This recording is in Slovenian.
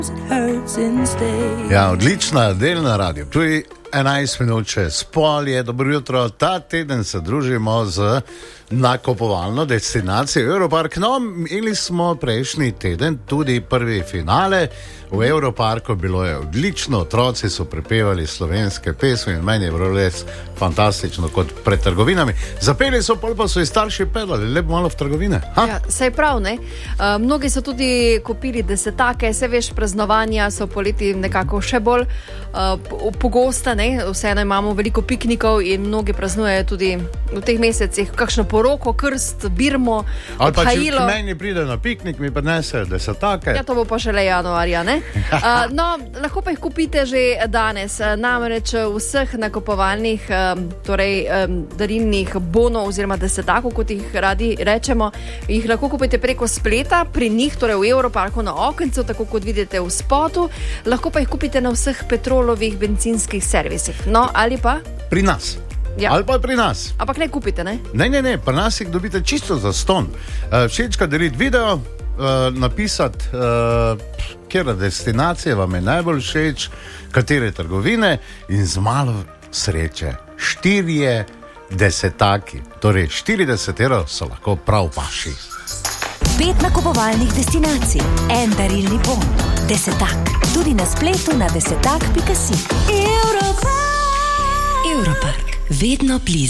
Ja, odlična delna radio. Tu je 11 minut čez pol, je dobro jutro. Ta teden se družimo z nakupovalno destinacijo Europark. No, imeli smo prejšnji teden tudi prvi finale v Europarku. Bilo je odlično, otroci so prepevali slovenske pesmi in meni je bilo res fantastično kot pred trgovinami. Zapeli so, pol pa so i starši pedali, lepo malo v trgovine. Ja, saj prav, ne? Mnogi so tudi kupili desetake, se veš, praznovanja so poleti nekako še bolj pogosta, ne? Vseeno imamo veliko piknikov in mnogi praznujejo tudi v teh mesecih kakšno poroko, krst, birmo, ali pa obhajilo. če meni pride na piknik, mi prinesejo desetake. Ja, to bo pa šele januarja, ne? No, lahko pa jih kupite že danes. Namreč vseh nakupovalnih darilnih bonov oziroma desetakov, kot jih radi rečemo, jih lahko kupite preko spleta pri njih, torej v Europarku na okencu, tako kot vidite v spotu. Lahko pa jih kupite na vseh Petrolovih bencinskih servisih. No, ali pa pri nas. Ja. Ali pa pri nas. Ampak ne kupite, ne? Ne, pri nas jih dobite čisto za ston. Všečka deliti video, napisati, kjera destinacije vam je najbolj všeč, katere trgovine in z malo sreče 4 desetaki, torej 40 € so lahko prav vaši. 5 nakupovalnih destinacij, en darilni bon, desetak. Tudi na spletu na desetak.si. Europark, vedno blizu.